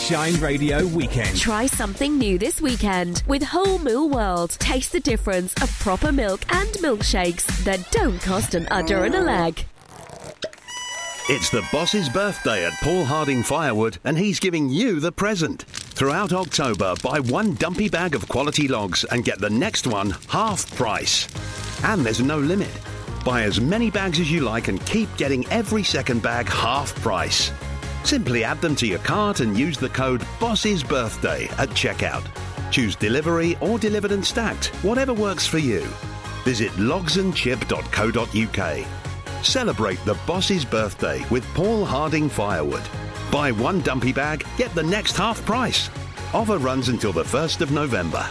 Sunshine Radio Weekend. Try something new this weekend with Whole Mill World. Taste the difference of proper milk and milkshakes that don't cost an udder and a leg. It's the boss's birthday at Paul Harding Firewood, and he's giving you the present. Throughout October, buy one dumpy bag of quality logs and get the next one half price. And there's no limit. Buy as many bags as you like and keep getting every second bag half price. Simply add them to your cart and use the code Boss's Birthday at checkout. Choose delivery or delivered and stacked, whatever works for you. Visit logsandchip.co.uk. Celebrate the Boss's Birthday with Paul Harding Firewood. Buy one dumpy bag, get the next half price. Offer runs until the 1st of November.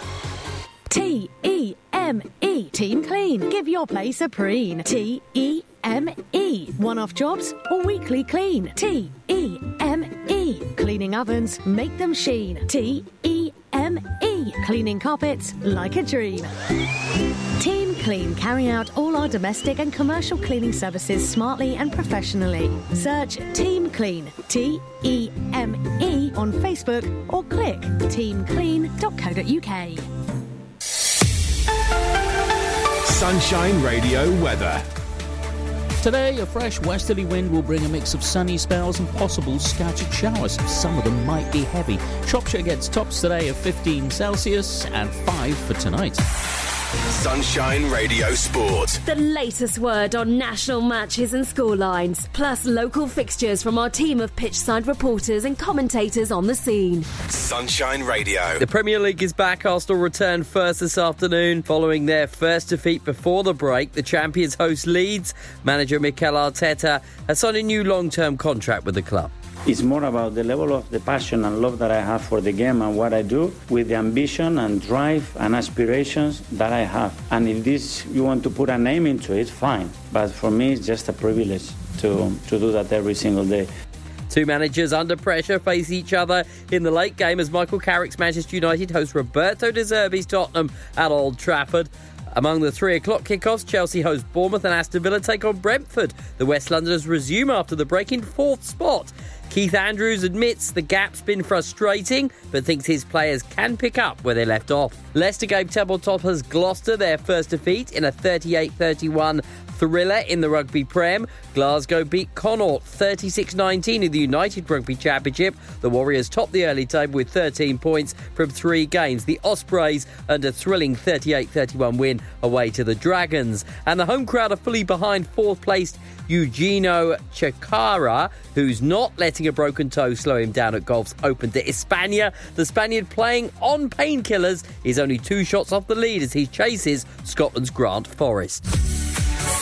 T-E-M-E. Team Clean. Give your place a preen. T-E-M-E. One-off jobs or weekly clean. T-E-M-E. Cleaning ovens, make them sheen. T-E-M-E. Cleaning carpets like a dream. Team Clean carry out all our domestic and commercial cleaning services smartly and professionally. Search Team Clean, T-E-M-E, on Facebook or click teamclean.co.uk. Sunshine Radio weather. Today, a fresh westerly wind will bring a mix of sunny spells and possible scattered showers. Some of them might be heavy. Shropshire gets tops today of 15 Celsius and 5 for tonight. Sunshine Radio Sport. The latest word on national matches and scorelines, plus local fixtures from our team of pitchside reporters and commentators on the scene. Sunshine Radio. The Premier League is back. Arsenal return first this afternoon. Following their first defeat before the break, the champions host Leeds. Manager Mikel Arteta has signed a new long-term contract with the club. It's more about the level of the passion and love that I have for the game and what I do, with the ambition and drive and aspirations that I have. And if this, you want to put a name into it, fine. But for me, it's just a privilege to do that every single day. Two managers under pressure face each other in the late game as Michael Carrick's Manchester United host Roberto De Zerbi's Tottenham at Old Trafford. Among the 3 o'clock kickoffs, Chelsea host Bournemouth and Aston Villa take on Brentford. The West Londoners resume after the break in 4th spot. Keith Andrews admits the gap's been frustrating, but thinks his players can pick up where they left off. Leicester gave table toppers Gloucester their first defeat in a 38-31 thriller in the Rugby Prem. Glasgow beat Connaught 36-19 in the United Rugby Championship. The Warriors topped the early table with 13 points from 3 games. The Ospreys earned a thrilling 38-31 win away to the Dragons. And the home crowd are fully behind 4th-placed Eugenio Chacarra, who's not letting a broken toe slow him down at golf's Open de España. The Spaniard, playing on painkillers, is only 2 shots off the lead as he chases Scotland's Grant Forrest.